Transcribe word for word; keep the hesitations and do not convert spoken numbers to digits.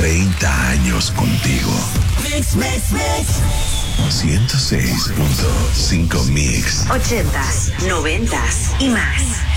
treinta años contigo. Mix, mix, mix. ciento seis punto cinco Mix. Ochentas, noventas y más.